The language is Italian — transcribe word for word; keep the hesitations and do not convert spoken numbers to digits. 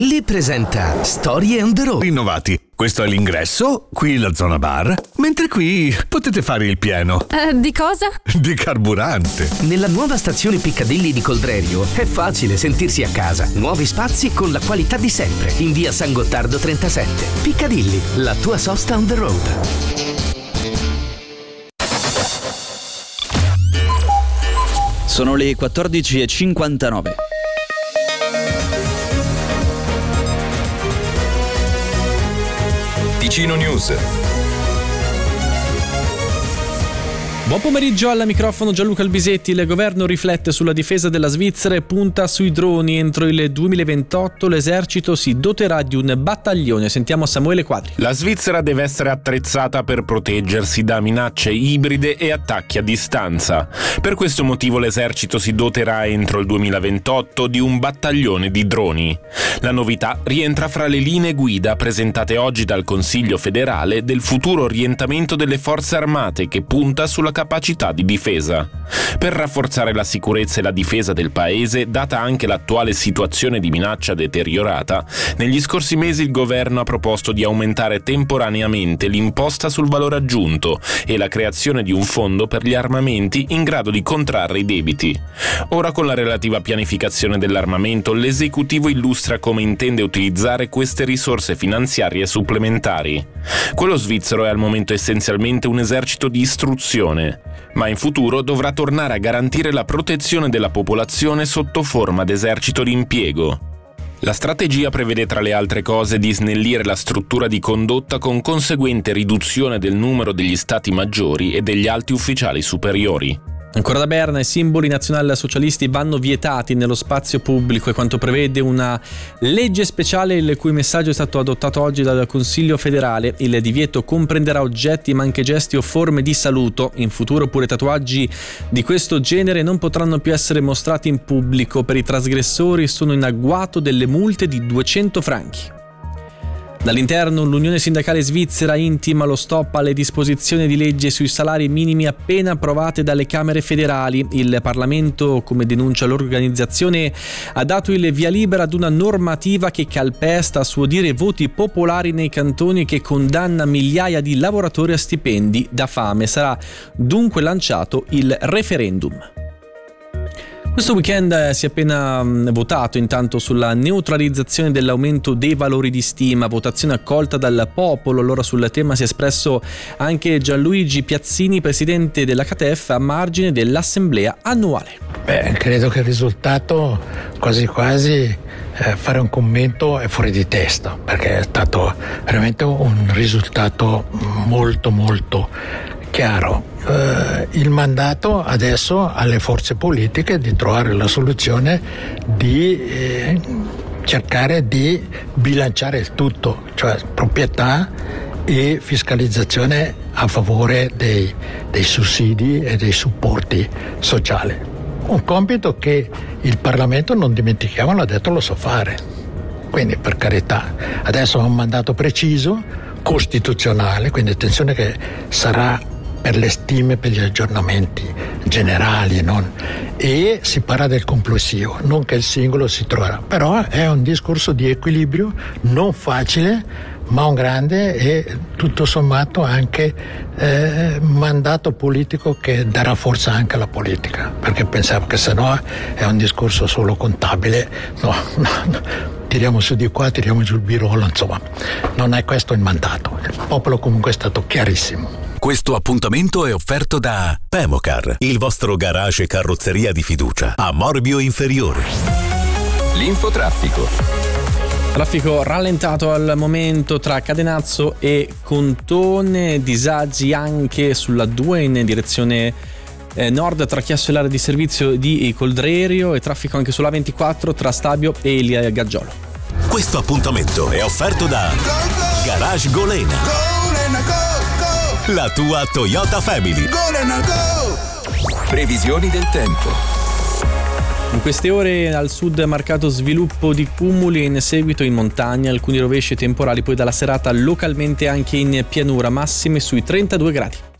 Li presenta Storie on the road. Rinnovati. Questo è l'ingresso, qui la zona bar, mentre qui potete fare il pieno. Eh, di cosa? Di carburante. Nella nuova stazione Piccadilly di Coldrerio è facile sentirsi a casa. Nuovi spazi con la qualità di sempre. In via San Gottardo trentasette. Piccadilly, la tua sosta on the road. Sono le quattordici e cinquantanove. Ticino News. Buon pomeriggio, al microfono Gianluca Albisetti. Il governo riflette sulla difesa della Svizzera e punta sui droni. Entro il duemilaventotto l'esercito si doterà di un battaglione. Sentiamo Samuele Quadri. La Svizzera deve essere attrezzata per proteggersi da minacce ibride e attacchi a distanza. Per questo motivo l'esercito si doterà entro il duemilaventotto di un battaglione di droni. La novità rientra fra le linee guida presentate oggi dal Consiglio federale del futuro orientamento delle forze armate, che punta sulla capacità di difesa. Per rafforzare la sicurezza e la difesa del paese, data anche l'attuale situazione di minaccia deteriorata, negli scorsi mesi il governo ha proposto di aumentare temporaneamente l'imposta sul valore aggiunto e la creazione di un fondo per gli armamenti in grado di contrarre i debiti. Ora, con la relativa pianificazione dell'armamento, l'esecutivo illustra come intende utilizzare queste risorse finanziarie supplementari. Quello svizzero è al momento essenzialmente un esercito di istruzione, ma in futuro dovrà tornare a garantire la protezione della popolazione sotto forma d'esercito d'impiego. La strategia prevede, tra le altre cose, di snellire la struttura di condotta con conseguente riduzione del numero degli stati maggiori e degli alti ufficiali superiori. Ancora da Berna, i simboli nazionalsocialisti vanno vietati nello spazio pubblico, e quanto prevede una legge speciale il cui messaggio è stato adottato oggi dal Consiglio federale. Il divieto comprenderà oggetti ma anche gesti o forme di saluto. In futuro pure tatuaggi di questo genere non potranno più essere mostrati in pubblico. Per i trasgressori sono in agguato delle multe di duecento franchi. Dall'interno, l'Unione Sindacale Svizzera intima lo stop alle disposizioni di legge sui salari minimi appena approvate dalle Camere federali. Il Parlamento, come denuncia l'organizzazione, ha dato il via libera ad una normativa che calpesta, a suo dire, voti popolari nei cantoni e che condanna migliaia di lavoratori a stipendi da fame. Sarà dunque lanciato il referendum. Questo weekend si è appena votato intanto sulla neutralizzazione dell'aumento dei valori di stima, votazione accolta dal popolo. Allora sul tema si è espresso anche Gianluigi Piazzini, presidente della C A T F, a margine dell'assemblea annuale. Beh, credo che il risultato quasi quasi eh, fare un commento è fuori di testa, perché è stato veramente un risultato molto molto chiaro. Eh, il mandato adesso alle forze politiche di trovare la soluzione di eh, cercare di bilanciare il tutto, cioè proprietà e fiscalizzazione a favore dei, dei sussidi e dei supporti sociali. Un compito che il Parlamento, non dimentichiamo, l'ha detto, lo sa fare. Quindi, per carità, adesso ha un mandato preciso, costituzionale, quindi attenzione che sarà per le stime, per gli aggiornamenti generali, non? E si parla del complessivo, non che il singolo si troverà, però è un discorso di equilibrio non facile, ma un grande e tutto sommato anche eh, mandato politico che darà forza anche alla politica, perché pensavo che se no è un discorso solo contabile, no, no, no. Tiriamo su di qua, tiriamo giù il birolo, insomma, non è questo il mandato. Il popolo comunque è stato chiarissimo. Questo appuntamento è offerto da Pemocar, il vostro garage carrozzeria di fiducia, a Morbio Inferiore. L'infotraffico. Traffico rallentato al momento tra Cadenazzo e Contone, disagi anche sulla due in direzione eh, nord tra Chiasso e l'area di servizio di Coldrerio, e traffico anche sulla ventiquattro tra Stabio e il Gaggiolo. Questo appuntamento è offerto da Garage Golena, la tua Toyota Family. Previsioni del tempo. In queste ore al sud marcato sviluppo di cumuli, in seguito in montagna alcuni rovesci temporali, poi dalla serata localmente anche in pianura, massime sui trentadue gradi.